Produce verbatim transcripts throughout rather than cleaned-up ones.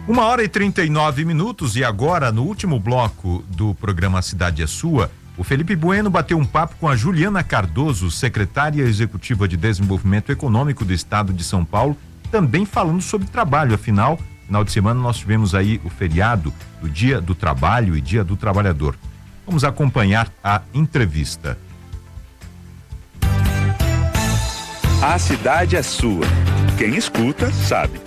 Uma hora e trinta e nove minutos, e agora, no último bloco do programa Cidade é Sua, o Felipe Bueno bateu um papo com a Juliana Cardoso, secretária executiva de Desenvolvimento Econômico do Estado de São Paulo, também falando sobre trabalho. Afinal, final de semana nós tivemos aí o feriado do Dia do Trabalho e Dia do Trabalhador. Vamos acompanhar a entrevista. A cidade é sua. Quem escuta, sabe.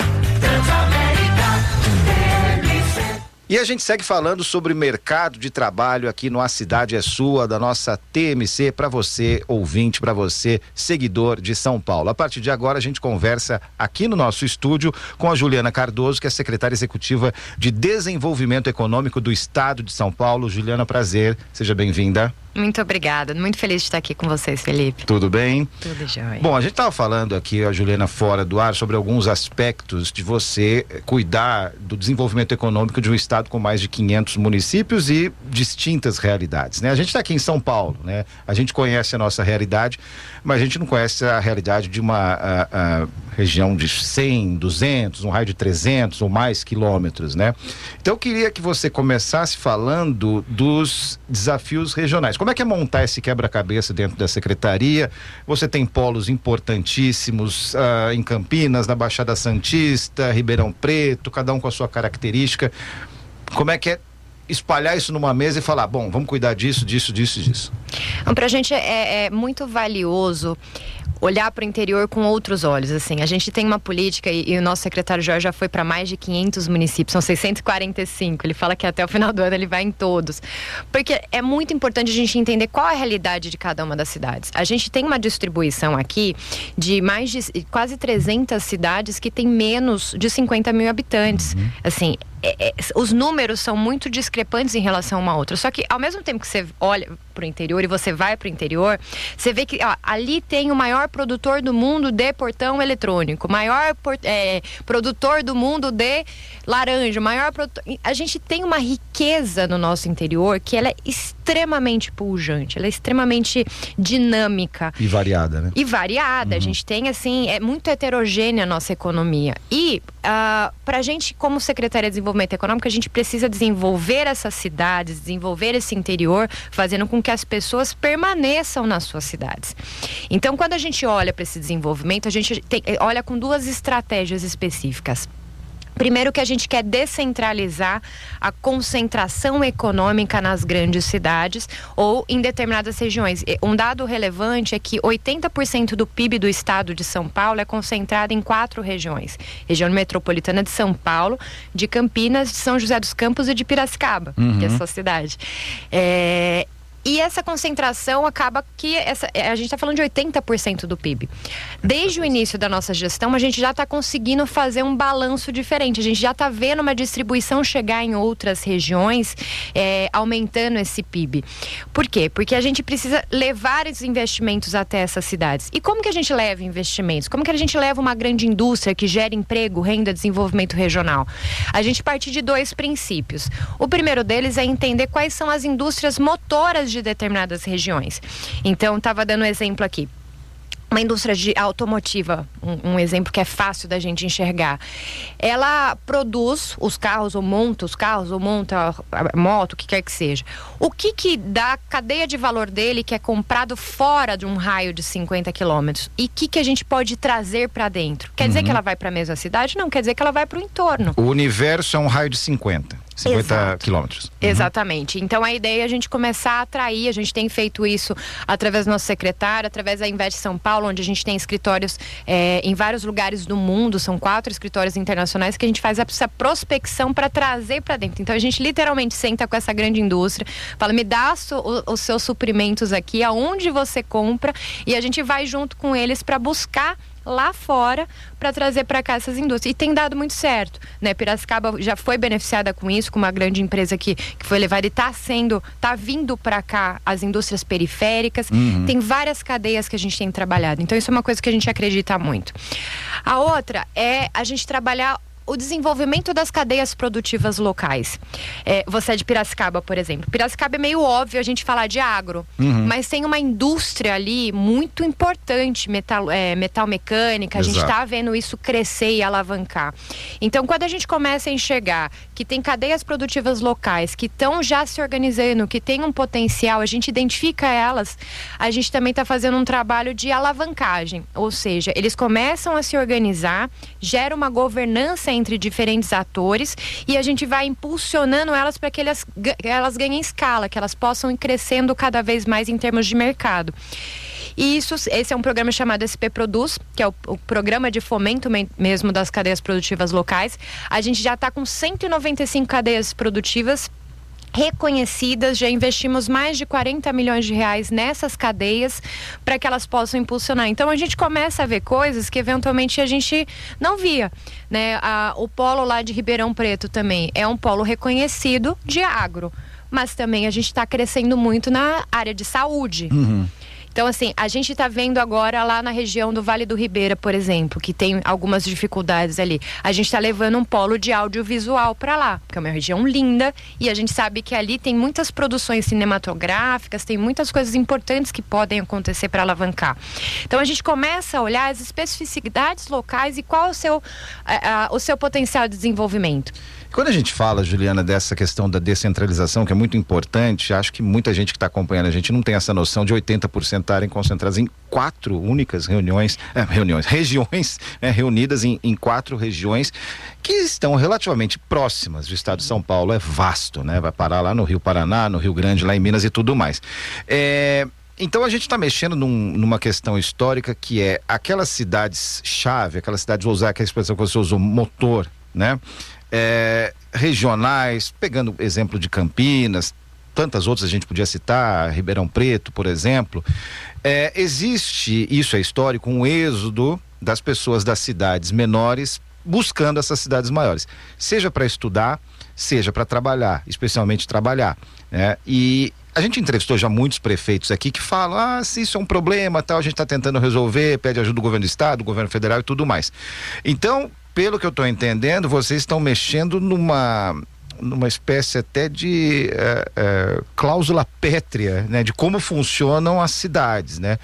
E a gente segue falando sobre mercado de trabalho aqui no A Cidade é Sua, da nossa T M C, para você, ouvinte, para você, seguidor de São Paulo. A partir de agora a gente conversa aqui no nosso estúdio com a Juliana Cardoso, que é secretária executiva de Desenvolvimento Econômico do Estado de São Paulo. Juliana, prazer, seja bem-vinda. Muito obrigada, muito feliz de estar aqui com vocês, Felipe. Tudo bem? Tudo jóia. Bom, a gente estava falando aqui, a Juliana, fora do ar, sobre alguns aspectos de você cuidar do desenvolvimento econômico de um estado com mais de quinhentos municípios e distintas realidades, né? A gente está aqui em São Paulo, né? A gente conhece a nossa realidade, mas a gente não conhece a realidade de uma a, a região de cem, duzentos, um raio de trezentos ou mais quilômetros, né? Então eu queria que você começasse falando dos desafios regionais. Como é que é montar esse quebra-cabeça dentro da secretaria? Você tem polos importantíssimos uh, em Campinas, na Baixada Santista, Ribeirão Preto, cada um com a sua característica. Como é que é espalhar isso numa mesa e falar, bom, vamos cuidar disso, disso, disso e disso? Então, pra gente é, é muito valioso olhar para o interior com outros olhos, assim. A gente tem uma política e, e o nosso secretário Jorge já foi para mais de quinhentos municípios, são seiscentos e quarenta e cinco. Ele fala que até o final do ano ele vai em todos. Porque é muito importante a gente entender qual é a realidade de cada uma das cidades. A gente tem uma distribuição aqui de mais de quase trezentas cidades que tem menos de cinquenta mil habitantes. Uhum. Assim, É, é, os números são muito discrepantes em relação a uma outra. Só que ao mesmo tempo que você olha para o interior e você vai para o interior, você vê que ó, ali tem o maior produtor do mundo de portão eletrônico, o maior por, é, produtor do mundo de laranja, o maior produtor... A gente tem uma riqueza no nosso interior que ela é extremamente pujante, ela é extremamente dinâmica. E variada, né? E variada. Uhum. A gente tem, assim, é muito heterogênea a nossa economia. E uh, para a gente, como Secretaria de Desenvolvimento Econômico, a gente precisa desenvolver essas cidades, desenvolver esse interior, fazendo com que as pessoas permaneçam nas suas cidades. Então, quando a gente olha para esse desenvolvimento, a gente tem, olha com duas estratégias específicas. Primeiro, que a gente quer descentralizar a concentração econômica nas grandes cidades ou em determinadas regiões. Um dado relevante é que oitenta por cento do P I B do estado de São Paulo é concentrado em quatro regiões. Região metropolitana de São Paulo, de Campinas, de São José dos Campos e de Piracicaba, uhum. que é a sua cidade. É... E essa concentração acaba que essa, a gente está falando de oitenta por cento do P I B. Desde o início da nossa gestão, a gente já está conseguindo fazer um balanço diferente. A gente já está vendo uma distribuição chegar em outras regiões, é, aumentando esse P I B. Por quê? Porque a gente precisa levar esses investimentos até essas cidades. E como que a gente leva investimentos? Como que a gente leva uma grande indústria que gera emprego, renda, desenvolvimento regional? A gente parte de dois princípios. O primeiro deles é entender quais são as indústrias motoras de determinadas regiões. Então, estava dando um exemplo aqui. Uma indústria de automotiva, um, um exemplo que é fácil da gente enxergar. Ela produz os carros, ou monta os carros, ou monta a moto, o que quer que seja. O que que dá a cadeia de valor dele que é comprado fora de um raio de cinquenta quilômetros? E o que que a gente pode trazer para dentro? Quer uhum. dizer que ela vai para a mesma cidade? Não, quer dizer que ela vai para o entorno. O universo é um raio de cinquenta. cinquenta Exato. quilômetros. Uhum. Exatamente. Então a ideia é a gente começar a atrair, a gente tem feito isso através do nosso secretário, através da Invest São Paulo, onde a gente tem escritórios é, em vários lugares do mundo, são quatro escritórios internacionais que a gente faz essa prospecção para trazer para dentro. Então a gente literalmente senta com essa grande indústria, fala, me dá so, os seus suprimentos aqui, aonde você compra, e a gente vai junto com eles para buscar lá fora para trazer para cá essas indústrias. E tem dado muito certo, né? Piracicaba já foi beneficiada com isso, com uma grande empresa que, que foi levada e está sendo, está vindo para cá as indústrias periféricas. Uhum. Tem várias cadeias que a gente tem trabalhado. Então isso é uma coisa que a gente acredita muito. A outra é a gente trabalhar o desenvolvimento das cadeias produtivas locais. É, você é de Piracicaba, por exemplo. Piracicaba é meio óbvio a gente falar de agro, uhum. mas tem uma indústria ali muito importante, metal, é, metal mecânica, Exato. A gente está vendo isso crescer e alavancar. Então, quando a gente começa a enxergar que tem cadeias produtivas locais que estão já se organizando, que tem um potencial, a gente identifica elas, a gente também está fazendo um trabalho de alavancagem, ou seja, eles começam a se organizar, gera uma governança entre diferentes atores e a gente vai impulsionando elas para que elas, elas ganhem escala, que elas possam ir crescendo cada vez mais em termos de mercado. E isso, esse é um programa chamado S P Produz, que é o, o programa de fomento me, mesmo das cadeias produtivas locais. A gente já está com cento e noventa e cinco cadeias produtivas reconhecidas, já investimos mais de quarenta milhões de reais nessas cadeias para que elas possam impulsionar. Então a gente começa a ver coisas que eventualmente a gente não via, né? A, o polo lá de Ribeirão Preto também é um polo reconhecido de agro, mas também a gente está crescendo muito na área de saúde. Uhum. Então, assim, a gente está vendo agora lá na região do Vale do Ribeira, por exemplo, que tem algumas dificuldades ali. A gente está levando um polo de audiovisual para lá, porque é uma região linda e a gente sabe que ali tem muitas produções cinematográficas, tem muitas coisas importantes que podem acontecer para alavancar. Então, a gente começa a olhar as especificidades locais e qual é o seu, a, a, o seu potencial de desenvolvimento. Quando a gente fala, Juliana, dessa questão da descentralização, que é muito importante, acho que muita gente que está acompanhando a gente não tem essa noção de oitenta por cento estarem concentradas em quatro únicas reuniões, é, reuniões, regiões, é, reunidas em, em quatro regiões que estão relativamente próximas. O estado de São Paulo é vasto, né? Vai parar lá no Rio Paraná, no Rio Grande, lá em Minas e tudo mais. É... Então a gente está mexendo num, numa questão histórica que é aquelas cidades-chave, aquelas cidades, vou usar aquela expressão que você usou, motor, né? É, regionais, pegando exemplo de Campinas, tantas outras a gente podia citar, Ribeirão Preto, por exemplo. É, existe, isso é histórico, um êxodo das pessoas das cidades menores buscando essas cidades maiores, seja para estudar, seja para trabalhar, especialmente trabalhar, né? E a gente entrevistou já muitos prefeitos aqui que falam, ah, se isso é um problema, tal, a gente está tentando resolver, pede ajuda do governo do estado, do governo federal e tudo mais. Então, pelo que eu estou entendendo, vocês estão mexendo numa, numa espécie até de é, é, cláusula pétrea, né? De como funcionam as cidades, né?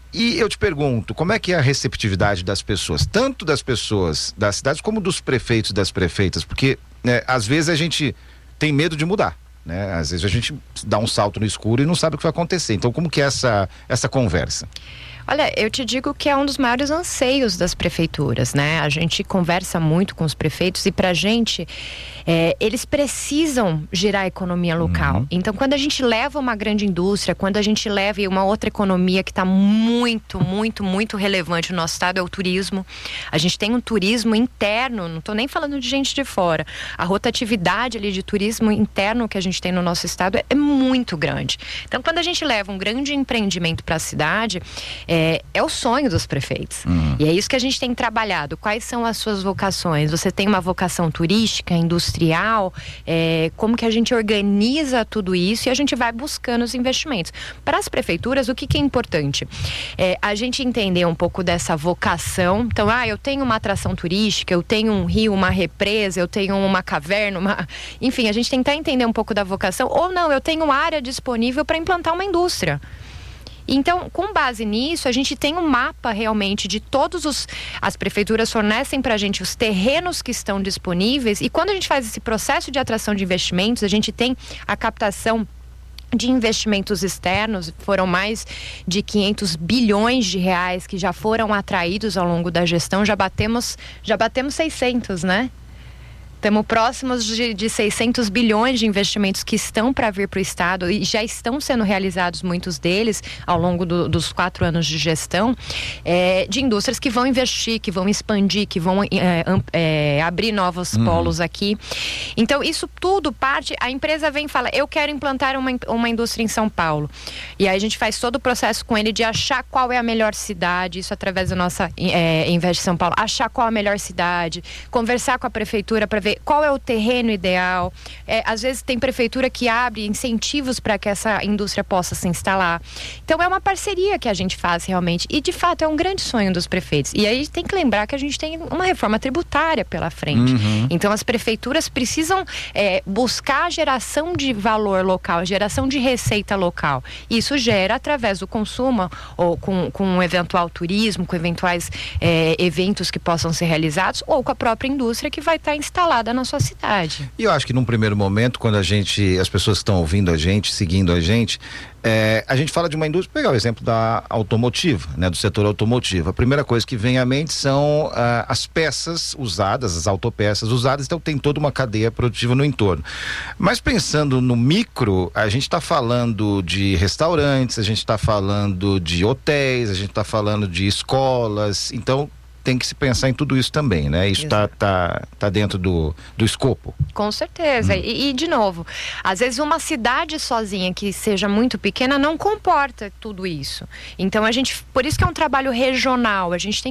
E eu te pergunto, como é que é a receptividade das pessoas, tanto das pessoas das cidades como dos prefeitos e das prefeitas, porque né, às vezes a gente tem medo de mudar, né? Às vezes a gente dá um salto no escuro e não sabe o que vai acontecer. Então, como que é essa, essa conversa? Olha, eu te digo que é um dos maiores anseios das prefeituras, né? A gente conversa muito com os prefeitos e pra gente, é, eles precisam girar a economia local. Uhum. Então, quando a gente leva uma grande indústria, quando a gente leva uma outra economia que está muito, muito, muito relevante no nosso estado, é o turismo. A gente tem um turismo interno, não estou nem falando de gente de fora. A rotatividade ali de turismo interno que a gente tem no nosso estado é, é muito grande. Então, quando a gente leva um grande empreendimento para a cidade, é, É, é o sonho dos prefeitos. Uhum. E é isso que a gente tem trabalhado. Quais são as suas vocações? Você tem uma vocação turística, industrial? É, como que a gente organiza tudo isso e a gente vai buscando os investimentos? Para as prefeituras, o que, que é importante? É, a gente entender um pouco dessa vocação. Então, ah, eu tenho uma atração turística, eu tenho um rio, uma represa, eu tenho uma caverna, uma... enfim, a gente tentar entender um pouco da vocação. Ou não, eu tenho área disponível para implantar uma indústria. Então, com base nisso, a gente tem um mapa realmente de todos os... As prefeituras fornecem para a gente os terrenos que estão disponíveis e quando a gente faz esse processo de atração de investimentos, a gente tem a captação de investimentos externos, foram mais de quinhentos bilhões de reais que já foram atraídos ao longo da gestão, já batemos, já batemos seiscentos, né? Estamos próximos de, de seiscentos bilhões de investimentos que estão para vir para o estado e já estão sendo realizados muitos deles ao longo do, dos quatro anos de gestão, é, de indústrias que vão investir, que vão expandir, que vão é, é, abrir novos uhum. polos aqui. Então, isso tudo parte, a empresa vem e fala, eu quero implantar uma, uma indústria em São Paulo. E aí a gente faz todo o processo com ele de achar qual é a melhor cidade, isso através da nossa é, Invest São Paulo, achar qual é a melhor cidade, conversar com a prefeitura para ver ver qual é o terreno ideal. É, às vezes tem prefeitura que abre incentivos para que essa indústria possa se instalar. Então é uma parceria que a gente faz realmente. E de fato é um grande sonho dos prefeitos. E aí tem que lembrar que a gente tem uma reforma tributária pela frente. Uhum. Então as prefeituras precisam é, buscar a geração de valor local, a geração de receita local. Isso gera através do consumo, ou com, com um eventual turismo, com eventuais é, eventos que possam ser realizados, ou com a própria indústria que vai estar instalada na sua cidade. E eu acho que num primeiro momento, quando a gente, as pessoas que estão ouvindo a gente, seguindo a gente, é, a gente fala de uma indústria, pegar o exemplo da automotiva, né, do setor automotivo. A primeira coisa que vem à mente são ah, as peças usadas, as autopeças usadas, então tem toda uma cadeia produtiva no entorno. Mas pensando no micro, a gente está falando de restaurantes, a gente está falando de hotéis, a gente está falando de escolas, então tem que se pensar em tudo isso também, né? Isso tá, tá, tá dentro do, do escopo. Com certeza. Hum. E, e, de novo, às vezes uma cidade sozinha que seja muito pequena não comporta tudo isso. Então a gente, por isso que é um trabalho regional, a gente tem